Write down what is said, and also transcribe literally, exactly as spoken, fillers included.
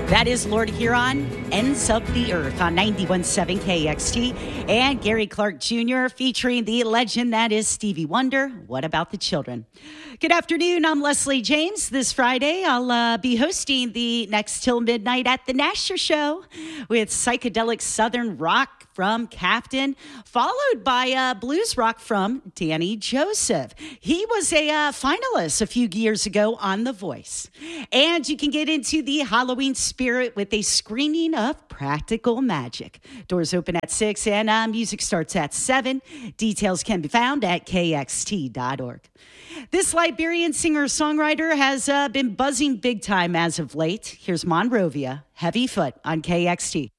That is Lord Huron, Ends of the Earth on ninety-one point seven K X T, and Gary Clark Junior featuring the legend that is Stevie Wonder, What About the Children? Good afternoon, I'm Leslie James. This Friday, I'll uh, be hosting the Next Till Midnight at the Nasher Show with psychedelic Southern rock from Captain, followed by uh, blues rock from Danny Joseph. He was a uh, finalist a few years ago on The Voice. And you can get into the Halloween spirit with a screening of Practical Magic. Doors open at six and uh, music starts at seven. Details can be found at K X T dot org. This Liberian singer-songwriter has uh, been buzzing big time as of late. Here's Monrovia, Heavy Foot on K X T.